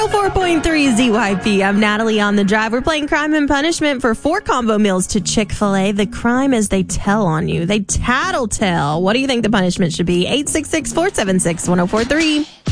104.3 ZYP. I'm Natalie on the drive. We're playing Crime and Punishment for 4 combo meals to Chick-fil-A. The crime is they tell on you. They tattletale. What do you think the punishment should be? 866-476-1043.